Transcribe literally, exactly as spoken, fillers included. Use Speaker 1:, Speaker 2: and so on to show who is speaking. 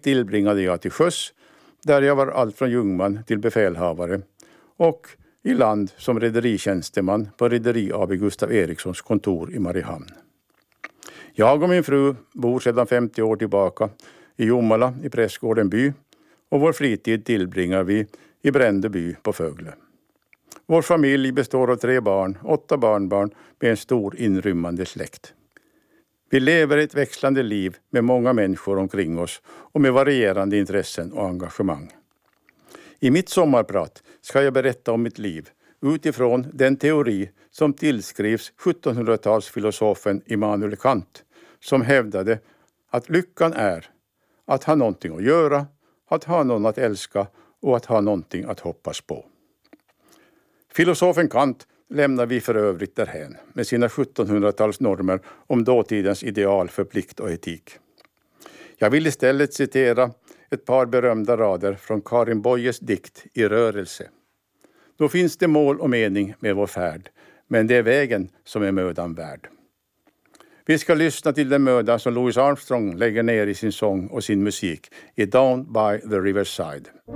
Speaker 1: tillbringade jag till sjöss, där jag var allt från jungman till befälhavare, och i land som rederitjänsteman på Rederi A B Gustav Erikssons kontor i Mariehamn. Jag och min fru bor sedan femtio år tillbaka i Jomala i Prästgården by, och vår fritid tillbringar vi i Brändeby på Fögle. Vår familj består av tre barn, åtta barnbarn med en stor inrymmande släkt. Vi lever ett växlande liv med många människor omkring oss och med varierande intressen och engagemang. I mitt sommarprat ska jag berätta om mitt liv utifrån den teori som tillskrivs sjuttonhundratalsfilosofen Immanuel Kant, som hävdade att lyckan är att ha någonting att göra, att ha någon att älska och att ha någonting att hoppas på. Filosofen Kant lämnar vi för övrigt därhän med sina sjuttonhundratalsnormer om dåtidens ideal för plikt och etik. Jag vill istället citera ett par berömda rader från Karin Boyes dikt I rörelse. Då finns det mål och mening med vår färd, men det är vägen som är mödan värd. Vi ska lyssna till den möda som Louis Armstrong lägger ner i sin sång och sin musik i Down by the Riverside.